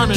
Carmen.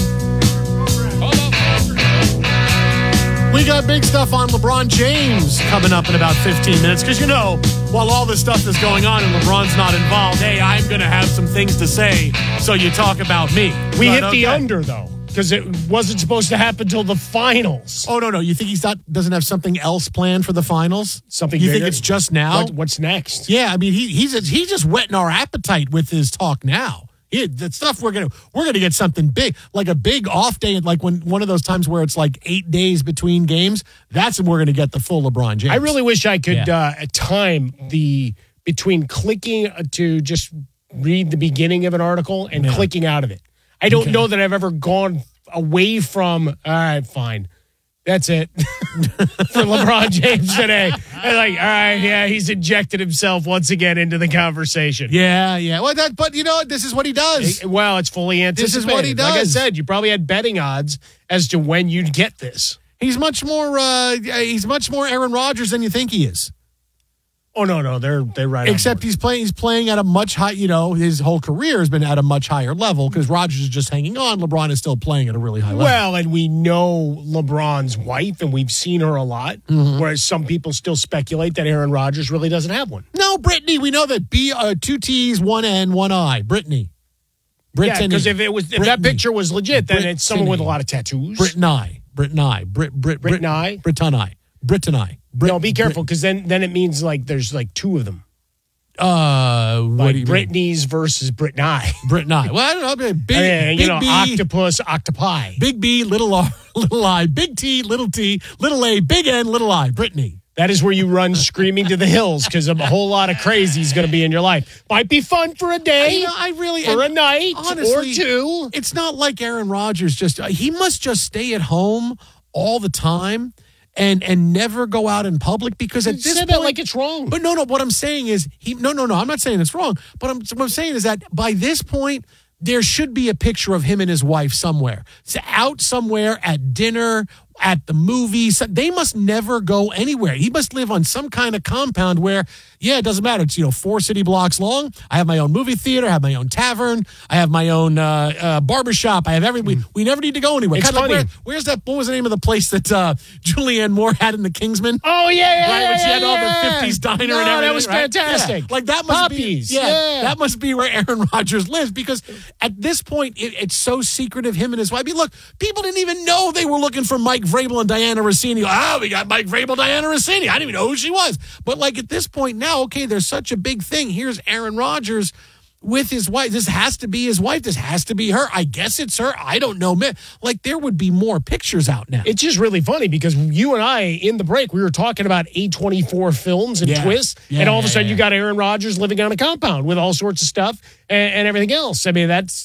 We got big stuff on LeBron James coming up in about 15 minutes because, while all this stuff is going on and LeBron's not involved, hey, I'm going to have some things to say, so you talk about me. We hit the under, though, because it wasn't supposed to happen until the finals. Oh, no. You think doesn't have something else planned for the finals? Something You bigger? think it's just now? What's next? Yeah, I mean, he's just whetting our appetite with his talk now. The stuff we're gonna get something big, like a big off day, like when one of those times where it's like 8 days between games. That's when we're gonna get the full LeBron James. I really wish I could time between clicking to just read the beginning of an article and clicking out of it. I don't know that I've ever gone away from. All right, fine. That's it for LeBron James today. All right, he's injected himself once again into the conversation. Yeah. Well, but this is what he does. Well, it's fully anticipated. This is what he does. Like I said, you probably had betting odds as to when you'd get this. He's much more Aaron Rodgers than you think he is. Oh no, they're right. Except he's playing at a much high. His whole career has been at a much higher level because Rodgers is just hanging on. LeBron is still playing at a really high level. Well, and we know LeBron's wife, and we've seen her a lot. Mm-hmm. Whereas some people still speculate that Aaron Rodgers really doesn't have one. No, Brittany, we know that 2 T's, 1 N, 1 I. Brittany. Yeah, because if that picture was legit, then it's someone with a lot of tattoos. Brittany. No, be careful, because then it means like there's like two of them. What do you Britney's versus Brittany. Brittany. Well, I don't know. Big B, octopus, octopi. Big B, little R, little I. Big T, little A, big N, little I. Brittany. That is where you run screaming to the hills because a whole lot of crazy is going to be in your life. Might be fun for a day, for a night, honestly, or two. It's not like Aaron Rodgers he must just stay at home all the time and never go out in public because at this point, that like it's wrong. But no, what I'm saying is I'm not saying it's wrong. But what I'm saying is that by this point, there should be a picture of him and his wife somewhere. It's out somewhere at dinner, at the movies. They must never go anywhere. He must live on some kind of compound where, it doesn't matter. It's, 4 city blocks long. I have my own movie theater. I have my own tavern. I have my own barbershop. I have everything. We never need to go anywhere. It's funny. Where's that? What was the name of the place that Julianne Moore had in the Kingsman? Oh, yeah. Right, when she had all the 50s diner and everything. That was fantastic. Yeah. Like that must Puppies. be, that must be where Aaron Rodgers lives because at this point, it's so secretive, him and his wife. I mean, look, people didn't even know they were looking for Mike Vrabel and Diana Rossini. We got Mike Vrabel, Diana Rossini. I didn't even know who she was. But like at this point now, okay, there's such a big thing. Here's Aaron Rodgers with his wife. This has to be his wife. This has to be her. I guess it's her. I don't know. Like there would be more pictures out now. It's just really funny because you and I, in the break, we were talking about A24 films and twists. And all of a sudden you got Aaron Rodgers living on a compound with all sorts of stuff and everything else. I mean, that's